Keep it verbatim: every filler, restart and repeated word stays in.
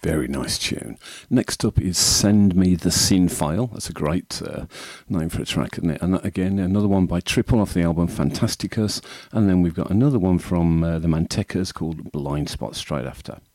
Very nice tune. Next up is Send Me the Sin File. That's a great uh, name for a track, isn't it? And that, again, another one by Triple off the album Fantasticus. And then we've got another one from uh, the Mantecas called Blind Spot straight after.